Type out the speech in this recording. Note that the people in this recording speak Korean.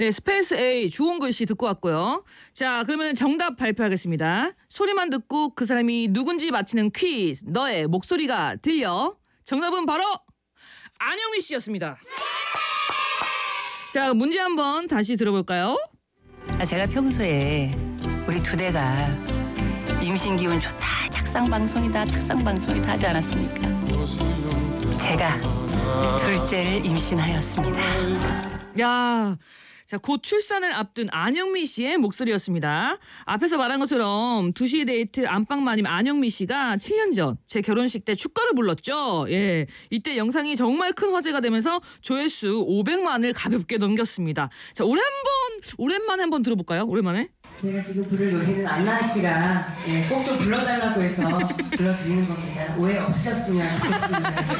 네, 스페이스 A 좋은 글씨 듣고 왔고요. 자, 그러면 정답 발표하겠습니다. 소리만 듣고 그 사람이 누군지 맞히는 퀴즈. 너의 목소리가 들려. 정답은 바로 안영미 씨였습니다. 자, 문제 한번 다시 들어볼까요? 제가 평소에 우리 두 대가 임신 기운 좋다, 착상방송이다, 착상방송이다 하지 않았습니까? 제가 둘째를 임신하였습니다. 야, 자, 곧 출산을 앞둔 안영미 씨의 목소리였습니다. 앞에서 말한 것처럼 2시 데이트 안방마님 안영미 씨가 7년 전 제 결혼식 때 축가를 불렀죠. 예, 이때 영상이 정말 큰 화제가 되면서 조회수 500만을 가볍게 넘겼습니다. 자, 오랜만에 한번 들어볼까요? 오랜만에. 제가 지금 부를 노래는 안나 씨가 꼭 좀 불러달라고 해서 불러드리는 겁니다. 오해 없으셨으면 좋겠습니다.